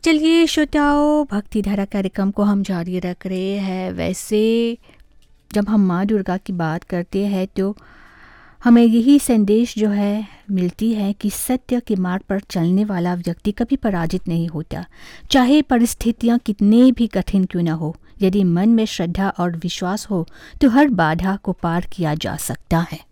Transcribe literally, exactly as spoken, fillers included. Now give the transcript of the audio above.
चलिए श्रोताओं, भक्ति धारा कार्यक्रम को हम जारी रख रहे हैं। वैसे जब हम माँ दुर्गा की बात करते हैं तो हमें यही संदेश जो है मिलती है कि सत्य के मार्ग पर चलने वाला व्यक्ति कभी पराजित नहीं होता, चाहे परिस्थितियाँ कितने भी कठिन क्यों न हो। यदि मन में श्रद्धा और विश्वास हो तो हर बाधा को पार किया जा सकता है।